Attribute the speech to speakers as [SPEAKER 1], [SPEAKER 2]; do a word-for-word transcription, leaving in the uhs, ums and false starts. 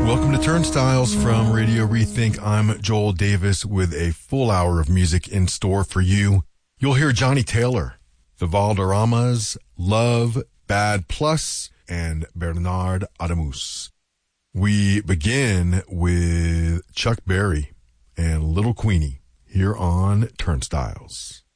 [SPEAKER 1] Welcome to Turnstiles from Radio Rethink. I'm Joel Davis with a full hour of music in store for you. You'll hear Johnny Taylor, the Valderramas, Love, Bad Plus, and Bernard Adamus. We begin with Chuck Berry and Little Queenie here on Turnstiles.